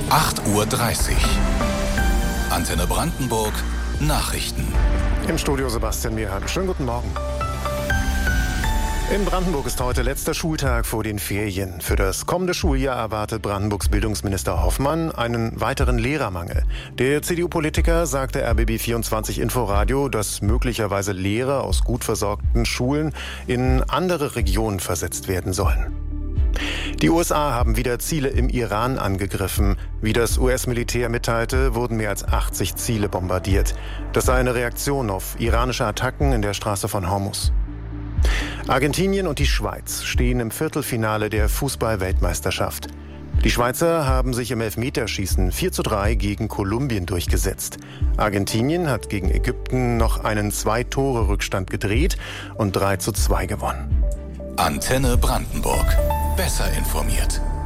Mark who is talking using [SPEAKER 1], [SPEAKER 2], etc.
[SPEAKER 1] 8:30 Uhr. Antenne Brandenburg Nachrichten.
[SPEAKER 2] Im Studio Sebastian Mehrhan. Schönen guten Morgen. In Brandenburg ist heute letzter Schultag vor den Ferien. Für das kommende Schuljahr erwartet Brandenburgs Bildungsminister Hoffmann einen weiteren Lehrermangel. Der CDU-Politiker sagte RBB24 Inforadio, dass möglicherweise Lehrer aus gut versorgten Schulen in andere Regionen versetzt werden sollen. Die USA haben wieder Ziele im Iran angegriffen. Wie das US-Militär mitteilte, wurden mehr als 80 Ziele bombardiert. Das sei eine Reaktion auf iranische Attacken in der Straße von Hormuz. Argentinien und die Schweiz stehen im Viertelfinale der Fußball-Weltmeisterschaft. Die Schweizer haben sich im Elfmeterschießen 4:3 gegen Kolumbien durchgesetzt. Argentinien hat gegen Ägypten noch einen 2-Tore-Rückstand gedreht und 3:2 gewonnen.
[SPEAKER 1] Antenne Brandenburg. Besser informiert.